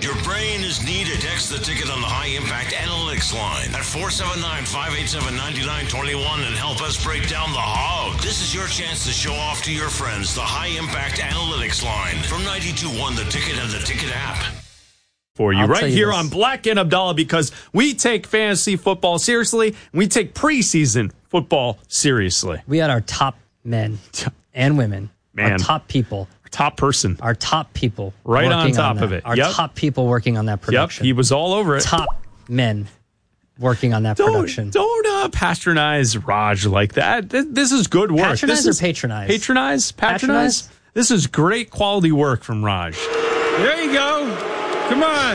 Your brain is needed. Text the ticket on the High Impact Analytics line at 479-587-9921 and help us break down the hog. This is your chance to show off to your friends the High Impact Analytics line from 92.1 The Ticket and the Ticket app. For you right here on Black and Abdallah, because we take fantasy football seriously and we take preseason football seriously. We had our top men and women, our top people. Top person. Our top people. Right on top of it. Our top people working on that production. Yep, he was all over it. Top men working on that production. Don't patronize Raj like that. This is good work. Patronize or patronize? Patronize? This is great quality work from Raj. There you go. Come on.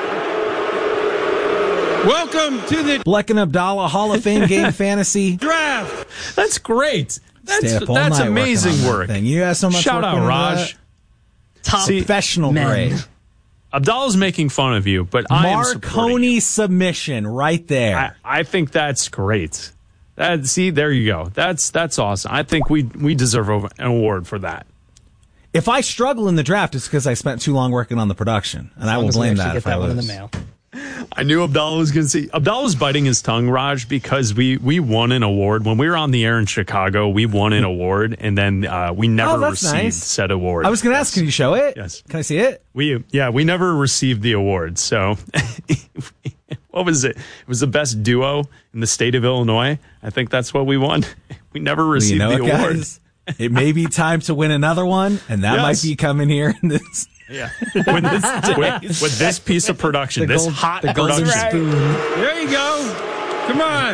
Welcome to the Black and Abdallah Hall of Fame Game Fantasy Draft. That's great. That's amazing work. You have so much Shout out, Raj. Top professional men. grade. Abdallah's making fun of you, but I am supporting Marconi you. submission right there. I think that's great. See, there you go. That's awesome. I think we deserve an award for that. If I struggle in the draft, it's because I spent too long working on the production, and I will blame that if I lose. One in the mail. I knew Abdallah was going to see. Abdallah was biting his tongue, Raj, because we won an award. When we were on the air in Chicago, we won an award, and then we never received said award. I was going to ask, can you show it? Yes. Can I see it? We never received the award. So what was it? It was the best duo in the state of Illinois. I think that's what we won. We never received the award. Guys, it may be time to win another one, and that might be coming here in this. Yeah, with this piece of production, this hot production. Spoon. There you go. Come on.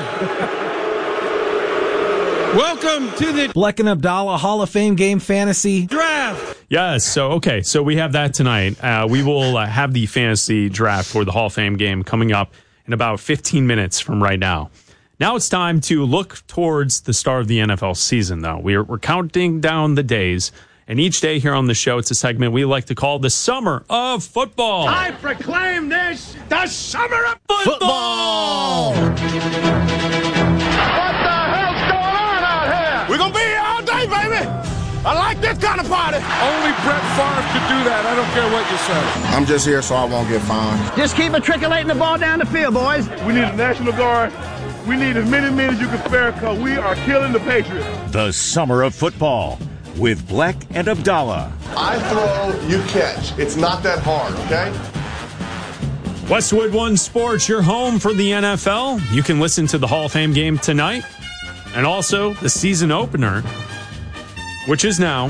Welcome to the Black and Abdallah Hall of Fame Game Fantasy Draft. Yes. So we have that tonight. We will have the fantasy draft for the Hall of Fame game coming up in about 15 minutes from right now. Now it's time to look towards the start of the NFL season, though. We're counting down the days. And each day here on the show, it's a segment we like to call the Summer of Football. I proclaim this the Summer of Football! What the hell's going on out here? We're going to be here all day, baby. I like this kind of party. Only Brett Favre could do that. I don't care what you say. I'm just here so I won't get fined. Just keep matriculating the ball down the field, boys. We need a National Guard. We need as many men as you can spare because we are killing the Patriots. The Summer of Football with Black and Abdallah. I throw, you catch. It's not that hard, okay? Westwood One Sports, your home for the NFL. You can listen to the Hall of Fame game tonight and also the season opener, which is now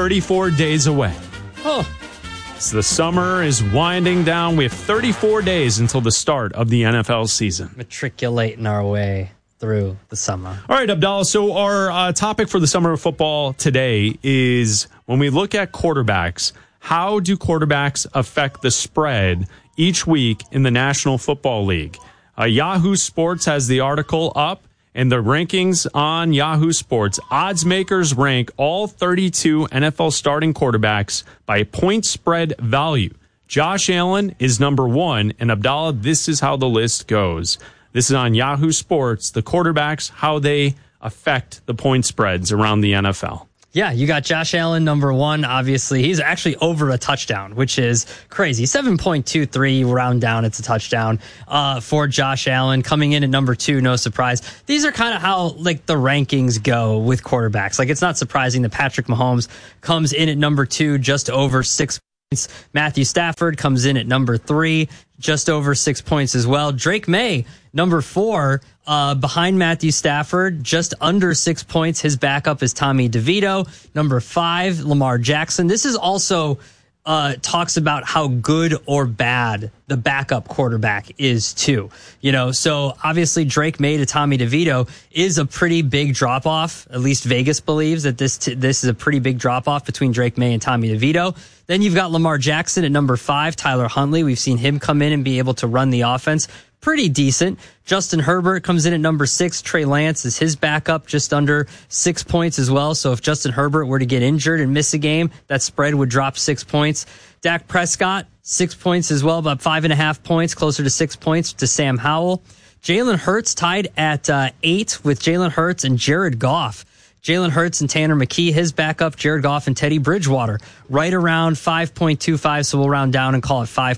34 days away. Oh. So the summer is winding down. We have 34 days until the start of the NFL season. Matriculating our way through the summer. All right, Abdallah. So our topic for the Summer of Football today is when we look at quarterbacks, how do quarterbacks affect the spread each week in the National Football League? Yahoo Sports has the article up, and the rankings on Yahoo Sports. Odds makers rank all 32 NFL starting quarterbacks by point spread value. Josh Allen is number one, and Abdallah, this is how the list goes. This is on Yahoo Sports, the quarterbacks, how they affect the point spreads around the NFL. Yeah, you got Josh Allen, number one. Obviously, he's actually over a touchdown, which is crazy. 7.23, round down, it's a touchdown for Josh Allen. Coming in at number two, no surprise. These are kind of how the rankings go with quarterbacks. It's not surprising that Patrick Mahomes comes in at number two, just over 6 points. Matthew Stafford comes in at number three, just over 6 points as well. Drake May, number four, behind Matthew Stafford, just under 6 points. His backup is Tommy DeVito. Number five, Lamar Jackson. This is also talks about how good or bad the backup quarterback is too. So obviously Drake May to Tommy DeVito is a pretty big drop off. At least Vegas believes that this is a pretty big drop off between Drake May and Tommy DeVito. Then you've got Lamar Jackson at number five, Tyler Huntley. We've seen him come in and be able to run the offense pretty decent. Justin Herbert comes in at number six. Trey Lance is his backup, just under 6 points as well. So if Justin Herbert were to get injured and miss a game, that spread would drop 6 points. Dak Prescott, 6 points as well, about 5.5 points, closer to 6 points to Sam Howell. Jalen Hurts tied at 8 with Jalen Hurts and Jared Goff. Jalen Hurts and Tanner McKee, his backup, Jared Goff and Teddy Bridgewater, right around 5.25. So we'll round down and call it 5